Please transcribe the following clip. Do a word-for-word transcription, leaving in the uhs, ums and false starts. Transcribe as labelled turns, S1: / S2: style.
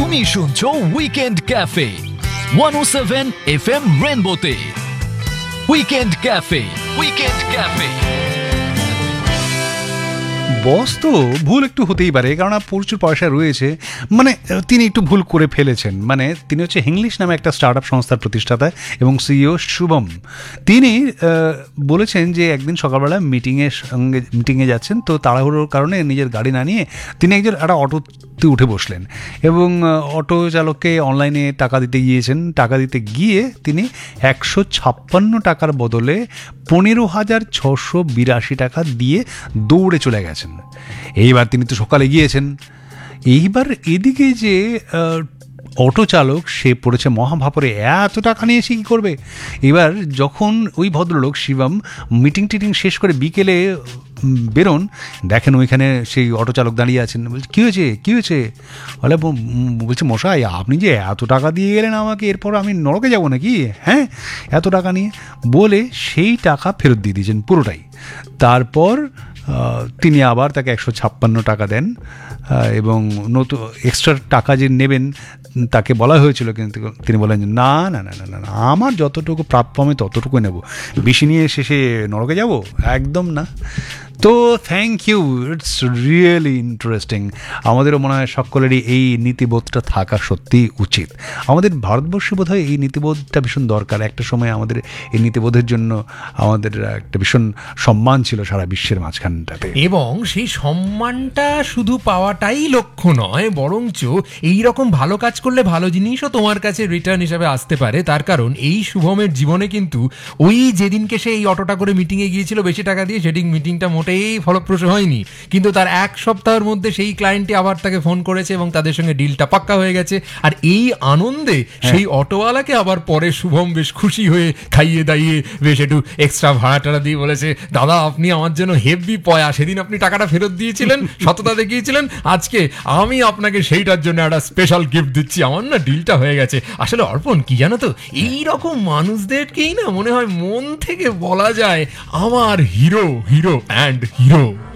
S1: তুমি শুনছো weekend cafe one ও seven F M রেনবোতে। Weekend cafe, weekend cafe.
S2: বস তো ভুল একটু হতেই পারে, কারণ প্রচুর পয়সা রয়েছে, মানে তিনি একটু ভুল করে ফেলেছেন। মানে তিনি হচ্ছে হিংলিশ নামে একটা স্টার্ট আপ সংস্থার প্রতিষ্ঠাতা এবং সিইও শুভম। তিনি বলেছেন যে একদিন সকালবেলা মিটিংয়ের সঙ্গে মিটিংয়ে যাচ্ছেন, তো তাড়াহুড়োর কারণে নিজের গাড়ি না নিয়ে তিনি একজন একটা অটোতে উঠে বসলেন এবং অটো চালককে অনলাইনে টাকা দিতে গিয়েছেন। টাকা দিতে গিয়ে তিনি একশো ছাপ্পান্ন টাকার বদলে পনেরো হাজার ছশো বিরাশি টাকা দিয়ে দৌড়ে চলে গেছেন। এইবার তিনি তো সকালে গিয়েছেন, এইবার এদিকে যে অটো চালক সে পড়েছে মহাভাপরে, এত টাকা নিয়ে সে কী করবে। এবার যখন ওই ভদ্রলোক শিবম মিটিং টিটিং শেষ করে বিকেলে বেরোন, দেখেন ওইখানে সেই অটো চালক দাঁড়িয়ে আছেন। বলছে কী হয়েছে কী হয়েছে বলে বলছে মশাই আপনি যে এত টাকা দিয়ে গেলেন আমাকে, এরপর আমি নরকে যাব নাকি, হ্যাঁ এত টাকা নিয়ে, বলে সেই টাকা ফেরত দিয়ে দিয়েছেন পুরোটাই। তারপর তিনি আবার তাকে একশো ছাপ্পান্ন টাকা দেন এবং নতুন এক্সট্রা টাকা যে নেবেন তাকে বলা হয়েছিল, কিন্তু তিনি বলেন না না না না না আমার যতটুকু প্রাপ্য আমি ততটুকুই নেব, বেশি নিয়ে শেষে নরকে যাব, একদম না। তো thank you, it's really interesting. আমাদেরও মনে হয় সকলেরই এই নীতিবোধটা থাকা সত্যি উচিত। আমাদের ভারতবর্ষে বোধ হয় এই নীতিবোধটা ভীষণ দরকার। একটা সময় আমাদের এই নীতিবোধের জন্য আমাদের একটা ভীষণ সম্মান ছিল সারা বিশ্বের মাঝখানটাতে,
S3: এবং সেই সম্মানটা শুধু পাওয়াটাই লক্ষ্য নয়, বরঞ্চ এই রকম ভালো কাজ করলে ভালো জিনিসও তোমার কাছে রিটার্ন হিসাবে আসতে পারে। তার কারণ এই শুভমের জীবনে কিন্তু ওই যেদিনকে সে এই অটোটা করে মিটিংয়ে গিয়েছিল বেশি টাকা দিয়ে, সেটি মিটিংটা মোটেই ফলপ্রসূ হয়নি, কিন্তু তার এক সপ্তাহের মধ্যে সেই ক্লায়েন্টটি আবার তাকে ফোন করেছে এবং তাদের সঙ্গে ডিলটা পাক্কা হয়ে গেছে। আর এই আনন্দে সেই অটোওয়ালাকে আবার পরে শুভম বেশ খুশি হয়ে খাইয়ে দাইয়ে বেশ একটু এক্সট্রা ভাড়া টাড়া দিয়ে বলেছে, দাদা আপনি আমার জন্য হেভি পয়া, সেদিন আপনি টাকাটা ফেরত দিয়েছিলেন, সততা দেখিয়েছিলেন, আজকে আমি আপনাকে সেইটার জন্য একটা স্পেশাল গিফট দিচ্ছি, আমার না ডিলটা হয়ে গেছে। আসলে অর্পণ কি জানো তো, এইরকম মানুষদেরকেই না মনে হয় মন থেকে বলা যায় আমার হিরো হিরো অ্যান্ড হিরো।